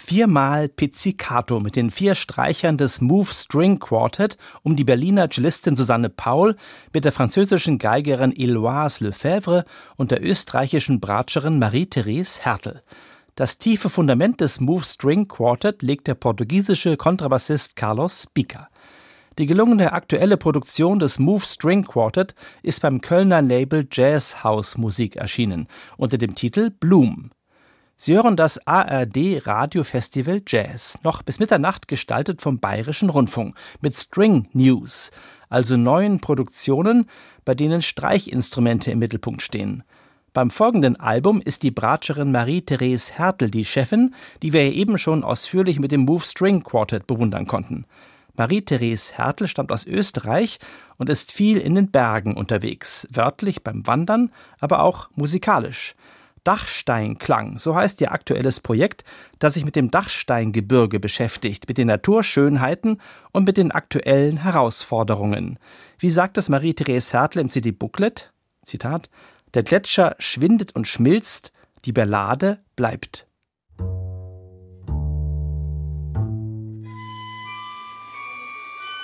Viermal Pizzicato mit den 4 Streichern des Move String Quartet um die Berliner Cellistin Susanne Paul mit der französischen Geigerin Héloïse Lefebvre und der österreichischen Bratscherin Marie-Therese Hertel. Das tiefe Fundament des Move String Quartet legt der portugiesische Kontrabassist Carlos Bica. Die gelungene aktuelle Produktion des Move String Quartet ist beim Kölner Label Jazz House Musik erschienen, unter dem Titel Bloom. Sie hören das ARD Radiofestival Jazz, noch bis Mitternacht gestaltet vom Bayerischen Rundfunk, mit String News, also neuen Produktionen, bei denen Streichinstrumente im Mittelpunkt stehen. Beim folgenden Album ist die Bratscherin Marie-Therese Hertel die Chefin, die wir eben schon ausführlich mit dem Move String Quartet bewundern konnten. Marie-Therese Hertel stammt aus Österreich und ist viel in den Bergen unterwegs, wörtlich beim Wandern, aber auch musikalisch. Dachsteinklang, so heißt ihr aktuelles Projekt, das sich mit dem Dachsteingebirge beschäftigt, mit den Naturschönheiten und mit den aktuellen Herausforderungen. Wie sagt es Marie-Therese Hertel im CD-Booklet? Zitat: Der Gletscher schwindet und schmilzt, die Ballade bleibt.